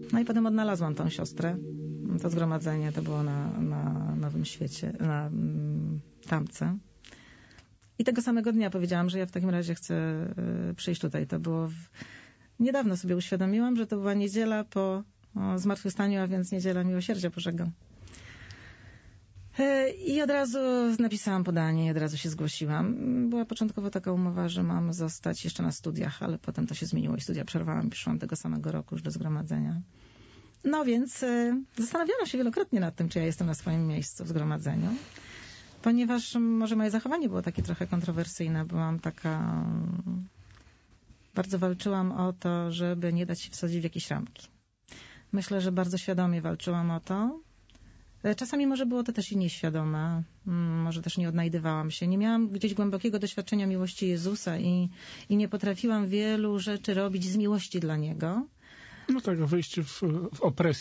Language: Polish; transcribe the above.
No i potem odnalazłam tą siostrę. To zgromadzenie to było na Nowym Świecie, na Tamce. I tego samego dnia powiedziałam, że ja w takim razie chcę przyjść tutaj. To było... Niedawno sobie uświadomiłam, że to była niedziela po zmartwychwstaniu, a więc niedziela Miłosierdzia Bożego. I od razu napisałam podanie i od razu się zgłosiłam. Była początkowo taka umowa, że mam zostać jeszcze na studiach, ale potem to się zmieniło i studia przerwałam. Przyszłam tego samego roku już do zgromadzenia. No więc zastanawiałam się wielokrotnie nad tym, czy ja jestem na swoim miejscu w zgromadzeniu. Ponieważ może moje zachowanie było takie trochę kontrowersyjne. Byłam taka... Bardzo walczyłam o to, żeby nie dać się wsadzić w jakieś ramki. Myślę, że bardzo świadomie walczyłam o to. Czasami może było to też i nieświadome. Może też nie odnajdywałam się. Nie miałam gdzieś głębokiego doświadczenia miłości Jezusa i nie potrafiłam wielu rzeczy robić z miłości dla Niego. No tak, wyjście w opresję